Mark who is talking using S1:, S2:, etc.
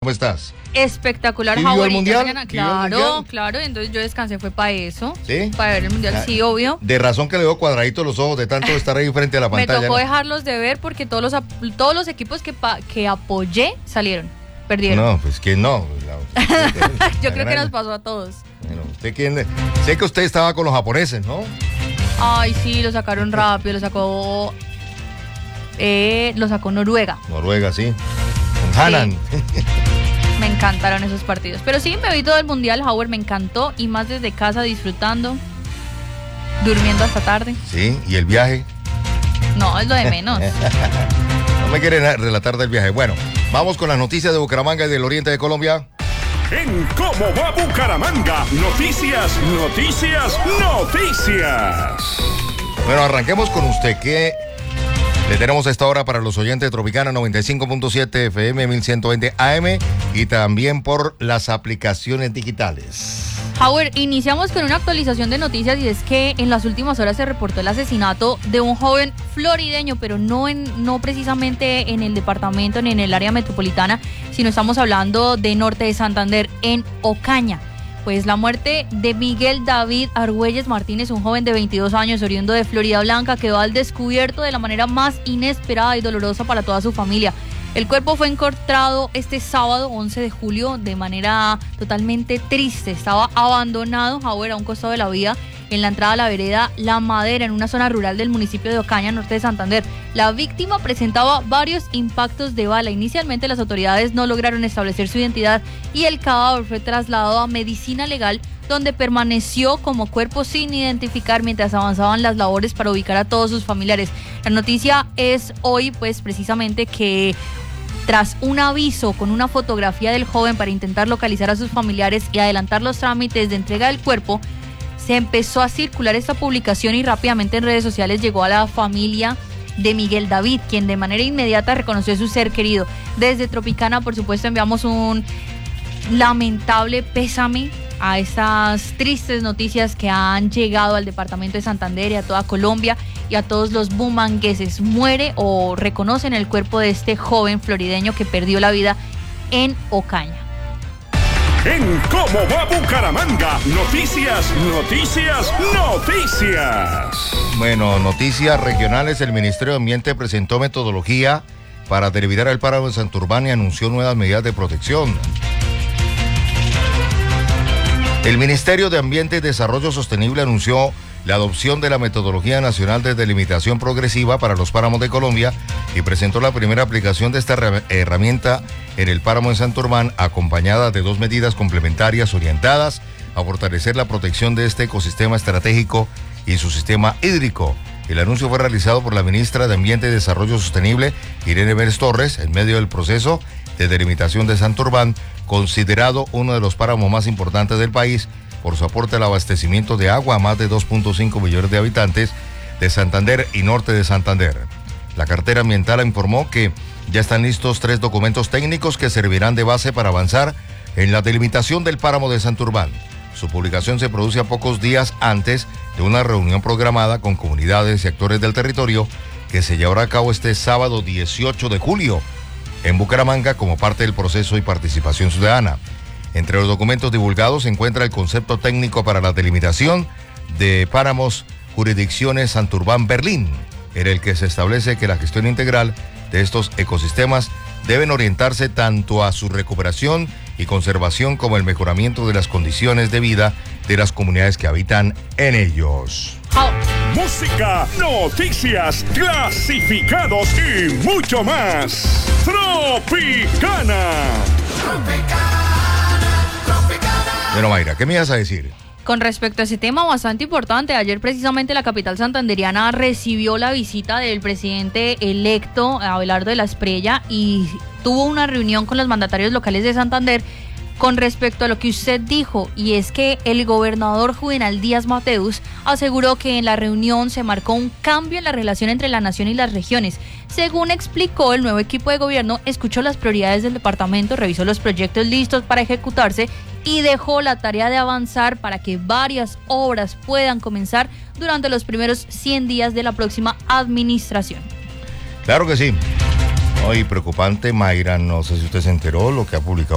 S1: ¿cómo estás?
S2: Espectacular,
S1: ¿Sí vio el
S2: Howard.
S1: Mundial?
S2: Claro, entonces yo descansé, fue para eso.
S1: ¿Sí?
S2: Para ver el Mundial, sí, obvio.
S1: De razón que le veo cuadraditos los ojos de tanto estar ahí frente a la pantalla.
S2: Me tocó dejarlos de ver porque todos los equipos que apoyé salieron, perdieron.
S1: No, pues ¿quién no?
S2: Yo creo que nos pasó a todos.
S1: Bueno, ¿usted quién? Sé que usted estaba con los japoneses, ¿no?
S2: Ay, sí, lo sacaron rápido, lo sacó Noruega.
S1: Noruega, sí. Con Hanan.
S2: Sí. Me encantaron esos partidos. Pero sí, me vi todo el Mundial, Howard, me encantó. Y más desde casa, disfrutando, durmiendo hasta tarde.
S1: Sí, ¿y el viaje?
S2: No, es lo de menos.
S1: No me quieren relatar del viaje. Bueno, vamos con las noticias de Bucaramanga y del oriente de Colombia.
S3: En ¿Cómo va Bucaramanga? Noticias.
S1: Bueno, arranquemos con usted. ¿Qué le tenemos a esta hora para los oyentes de Tropicana 95.7 FM 1120 AM y también por las aplicaciones digitales?
S2: Howard, iniciamos con una actualización de noticias y es que en las últimas horas se reportó el asesinato de un joven florideño, pero no precisamente en el departamento ni en el área metropolitana, sino estamos hablando de norte de Santander, en Ocaña. Pues la muerte de Miguel David Argüelles Martínez, un joven de 22 años oriundo de Florida Blanca, quedó al descubierto de la manera más inesperada y dolorosa para toda su familia. El cuerpo fue encontrado este sábado 11 de julio de manera totalmente triste. Estaba abandonado, ahora a un costado de la vía, en la entrada a la vereda La Madera, en una zona rural del municipio de Ocaña, norte de Santander. La víctima presentaba varios impactos de bala. Inicialmente las autoridades no lograron establecer su identidad y el cadáver fue trasladado a medicina legal, donde permaneció como cuerpo sin identificar mientras avanzaban las labores para ubicar a todos sus familiares. La noticia es hoy, pues precisamente que tras un aviso con una fotografía del joven para intentar localizar a sus familiares y adelantar los trámites de entrega del cuerpo, se empezó a circular esta publicación y rápidamente en redes sociales llegó a la familia de Miguel David, quien de manera inmediata reconoció a su ser querido. Desde Tropicana, por supuesto, enviamos un lamentable pésame a estas tristes noticias que han llegado al departamento de Santander y a toda Colombia y a todos los bumangueses. Muere o reconocen el cuerpo de este joven florideño que perdió la vida en Ocaña.
S3: En ¿Cómo va Bucaramanga? Noticias.
S1: Bueno, noticias regionales. El Ministerio de Ambiente presentó metodología para delimitar el páramo de Santurbán y anunció nuevas medidas de protección. El Ministerio de Ambiente y Desarrollo Sostenible anunció la adopción de la Metodología Nacional de Delimitación Progresiva para los Páramos de Colombia y presentó la primera aplicación de esta herramienta en el páramo de Santurbán, acompañada de dos medidas complementarias orientadas a fortalecer la protección de este ecosistema estratégico y su sistema hídrico. El anuncio fue realizado por la ministra de Ambiente y Desarrollo Sostenible, Irene Vélez Torres, en medio del proceso de delimitación de Santurbán, considerado uno de los páramos más importantes del país por su aporte al abastecimiento de agua a más de 2.5 millones de habitantes de Santander y norte de Santander. La cartera ambiental informó que ya están listos 3 documentos técnicos que servirán de base para avanzar en la delimitación del páramo de Santurbán. Su publicación se produce a pocos días antes de una reunión programada con comunidades y actores del territorio que se llevará a cabo este sábado 18 de julio en Bucaramanga como parte del proceso y participación ciudadana. Entre los documentos divulgados se encuentra el concepto técnico para la delimitación de páramos jurisdicciones Santurbán-Berlín, en el que se establece que la gestión integral de estos ecosistemas deben orientarse tanto a su recuperación y conservación como el mejoramiento de las condiciones de vida de las comunidades que habitan en ellos.
S3: Música, noticias, clasificados y mucho más. Tropicana.
S1: Bueno, Mayra, ¿qué me ibas a decir?
S2: Con respecto a ese tema bastante importante, ayer precisamente la capital santandereana recibió la visita del presidente electo Abelardo de la Espriella y tuvo una reunión con los mandatarios locales de Santander con respecto a lo que usted dijo, y es que el gobernador Juvenal Díaz Mateus aseguró que en la reunión se marcó un cambio en la relación entre la nación y las regiones. Según explicó, el nuevo equipo de gobierno escuchó las prioridades del departamento, revisó los proyectos listos para ejecutarse y dejó la tarea de avanzar para que varias obras puedan comenzar durante los primeros 100 días de la próxima administración.
S1: Claro que sí. Hoy preocupante, Mayra, no sé si usted se enteró lo que ha publicado